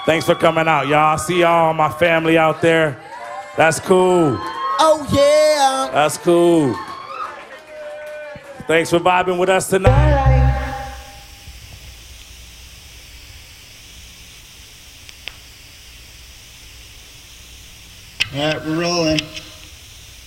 Thanks for coming out, y'all. I see y'all, my family out there. That's cool. Oh, yeah. That's cool. Thanks for vibing with us tonight. All right, we're rolling.